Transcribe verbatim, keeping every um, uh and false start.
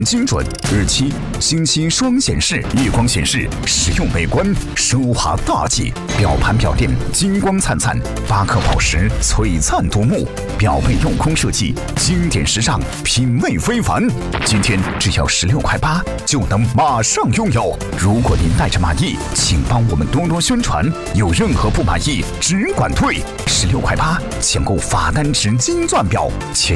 精准，日期星期双显示，夜光显示，实用美观，奢华大气。表盘表垫金光灿灿，八颗宝石璀璨夺目，表背镂空设计，经典时尚，品味非凡。今天只要十六块八就能马上拥有。如果您带着满意，请帮我们多多宣传。有任何不满意，只管退。十六块八，抢购法丹值金钻表，前